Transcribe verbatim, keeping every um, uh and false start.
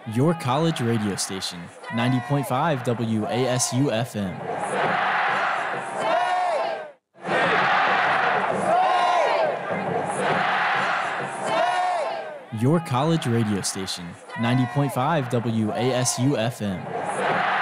Your college radio station, ninety point five W A S U F M. Your college radio station, ninety point five W A S U F M.